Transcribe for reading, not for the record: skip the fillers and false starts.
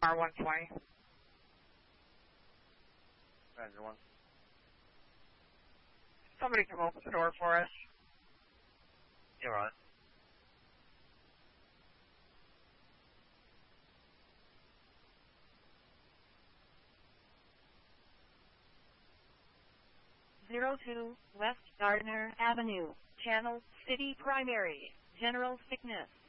R120. Roger 1. Somebody come open the door for us. You're on. (02) West Gardner Avenue, Channel City Primary, General Sickness.